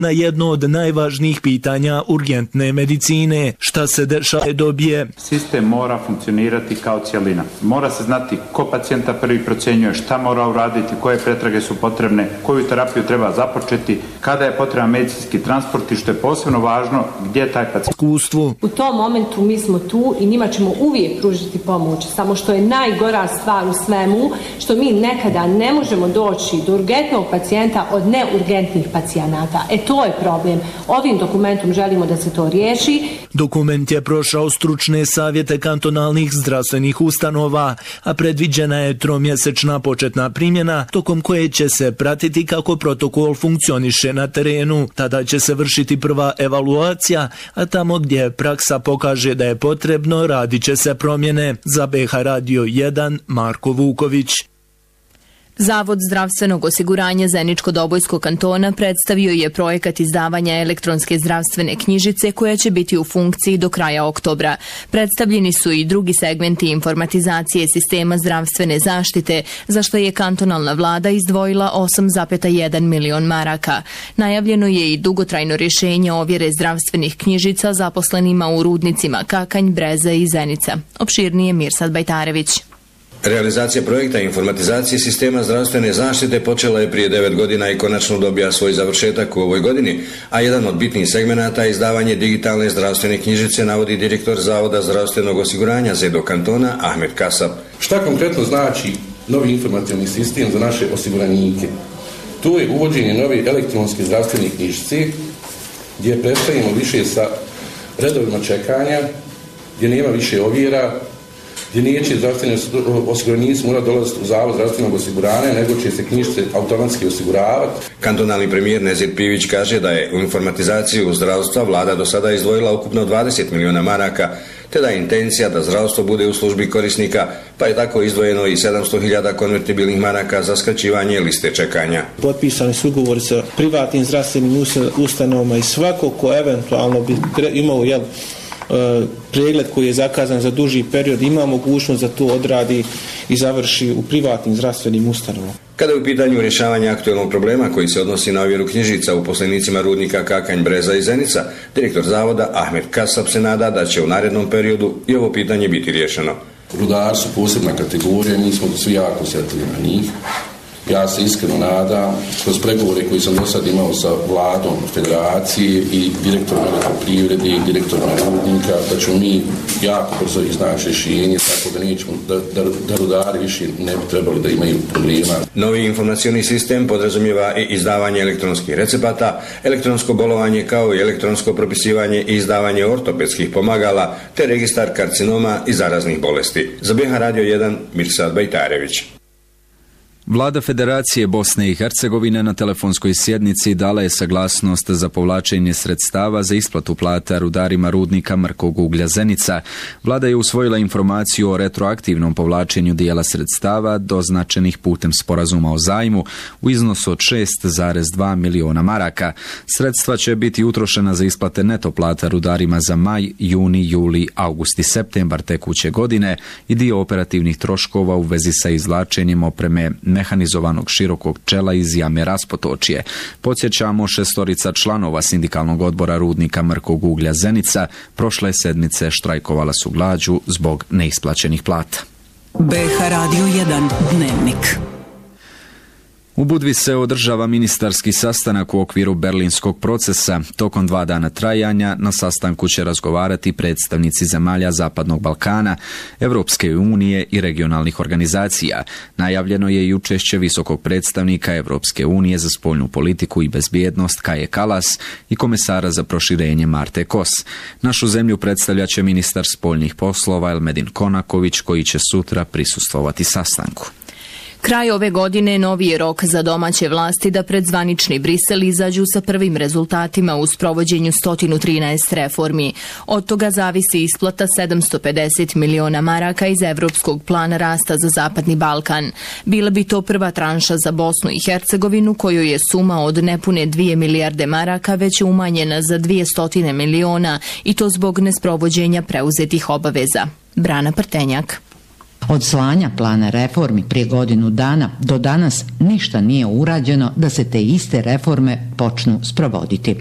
na jedno od najvažnijih pitanja urgentne medicine. Šta se dešava dobije? Sistem mora funkcionirati kao cjelina. Mora se znati ko pacijenta prvi procjenjuje, šta mora uraditi, koje pretrage su potrebne, koju terapiju treba započeti, kada je potreban medicinski transport i što je posebno važno, gdje je taj pacijent. U tom momentu mi smo tu i njima ćemo uvijek pružiti pomoć. Samo što je najgora stvar u svemu, što mi nekada ne možemo doći do urgentnog pacijenta od neurgentnih pacijenata. To je problem. Ovim dokumentom želimo da se to riješi. Dokument je prošao stručne savjete kantonalnih zdravstvenih ustanova, a predviđena je 3-mjesečna početna primjena, tokom koje će se pratiti kako protokol funkcioniše na terenu. Tada će se vršiti prva evaluacija, a tamo gdje praksa pokaže da je potrebno, radit će se promjene. Za BH Radio 1, Marko Vuković. Zavod zdravstvenog osiguranja Zeničko-Dobojskog kantona predstavio je projekat izdavanja elektronske zdravstvene knjižice koja će biti u funkciji do kraja oktobra. Predstavljeni su i drugi segmenti informatizacije sistema zdravstvene zaštite, za što je kantonalna vlada izdvojila 8,1 milion maraka. Najavljeno je i dugotrajno rješenje ovjere zdravstvenih knjižica zaposlenima u rudnicima Kakanj, Breze i Zenica. Opširnije Mirsad Bajtarević. Realizacija projekta informatizacije sistema zdravstvene zaštite počela je prije 9 godina i konačno dobija svoj završetak u ovoj godini, a jedan od bitnih segmenata je izdavanje digitalne zdravstvene knjižice, navodi direktor Zavoda zdravstvenog osiguranja ZEDO kantona Ahmed Kasab. Šta konkretno znači novi informativni sistem za naše osiguranike? Tu je uvođenje nove elektronske zdravstvene knjižice, gdje prestajemo više sa redovima čekanja, gdje nema više ovjera, gdje neće zdravstveni osiguranici mora dolaziti u Zavod zdravstvenog osiguranja, nego će se knjižice automatski osiguravati. Kantonalni premijer Nezir Pivić kaže da je u informatizaciju zdravstva vlada do sada izdvojila ukupno 20 miliona maraka, te da je intencija da zdravstvo bude u službi korisnika, pa je tako izdvojeno i 700.000 konvertibilnih maraka za skraćivanje liste čekanja. Potpisani su ugovori sa privatnim zdravstvenim ustanovama i svako ko eventualno bi imao pregled koji je zakazan za duži period ima mogućnost da to odradi i završi u privatnim zdravstvenim ustanovama. Kada je u pitanju rješavanja aktualnog problema koji se odnosi na ovjeru knjižica u poslenicima rudnika Kakanj, Breza i Zenica, direktor zavoda Ahmed Kasab se nada da će u narednom periodu i ovo pitanje biti riješeno. Rudari su posebna kategorija, mi smo svi jako osjetljivi na njih. Ja se iskreno nadam, kroz pregovore koji sam do sad imao sa vladom federacije i direktorom elektroprivrede i direktorom rudnika, da ćemo mi jako brzo iznaći rješenje, tako da nećemo, da rudari više ne bi trebali da imaju problema. Novi informacioni sistem podrazumijeva i izdavanje elektronskih recepata, elektronsko bolovanje kao i elektronsko propisivanje i izdavanje ortopedskih pomagala, te registar karcinoma i zaraznih bolesti. Za BH Radio 1, Mirsad Bajtarević. Vlada Federacije Bosne i Hercegovine na telefonskoj sjednici dala je saglasnost za povlačenje sredstava za isplatu plata rudarima rudnika Mrkog uglja Zenica. Vlada je usvojila informaciju o retroaktivnom povlačenju dijela sredstava doznačenih putem sporazuma o zajmu u iznosu od 6,2 miliona maraka. Sredstva će biti utrošena za isplate neto plata rudarima za maj, juni, juli, august i septembar tekuće godine i dio operativnih troškova u vezi sa izvlačenjem opreme mehanizovanog širokog čela iz jame Raspotočje. Podsjećamo, 6 članova sindikalnog odbora rudnika Mrkog uglja Zenica prošle sedmice štrajkovala su glađu zbog neisplaćenih plata. BH Radio 1 Dnevnik. U Budvi se održava ministarski sastanak u okviru berlinskog procesa. Tokom 2 dana trajanja na sastanku će razgovarati predstavnici zemalja Zapadnog Balkana, Evropske unije i regionalnih organizacija. Najavljeno je i učešće visokog predstavnika Evropske unije za spoljnu politiku i bezbjednost Kaje Kalas i komesara za proširenje Marte Kos. Našu zemlju predstavlja će ministar spoljnih poslova Elmedin Konaković, koji će sutra prisustvovati sastanku. Kraj ove godine novi je rok za domaće vlasti da pred zvanični Brisel izađu sa prvim rezultatima u sprovođenju 113 reformi. Od toga zavisi isplata 750 miliona maraka iz Evropskog plana rasta za Zapadni Balkan. Bila bi to prva tranša za Bosnu i Hercegovinu, kojoj je suma od nepune 2 milijarde maraka već umanjena za 200 miliona i to zbog nesprovođenja preuzetih obaveza. Brana Prtenjak. Od slanja plana reformi prije godinu dana do danas ništa nije urađeno da se te iste reforme počnu sprovoditi.